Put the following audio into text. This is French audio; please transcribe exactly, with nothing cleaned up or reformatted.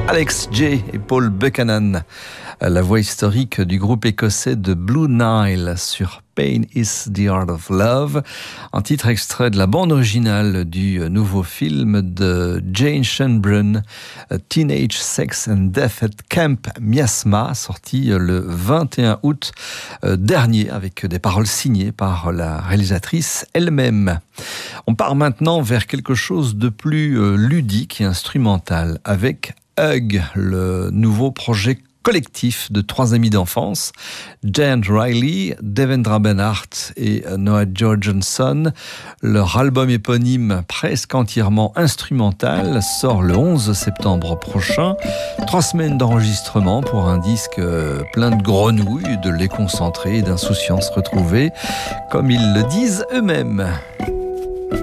Alex J et Paul Buchanan, la voix historique du groupe écossais de Blue Nile sur Pain is the Art of Love, un titre extrait de la bande originale du nouveau film de Jane Shenbrun, Teenage Sex and Death at Camp Miasma, sorti le vingt et un août dernier, avec des paroles signées par la réalisatrice elle-même. On part maintenant vers quelque chose de plus ludique et instrumental, avec Hug, le nouveau projet collectif de trois amis d'enfance, Jan Riley, Devendra Banhart et Noah Jorgensen. Leur album éponyme, presque entièrement instrumental, sort le onze septembre prochain. Trois semaines d'enregistrement pour un disque plein de grenouilles, de lait concentré et d'insouciance retrouvée, comme ils le disent eux-mêmes.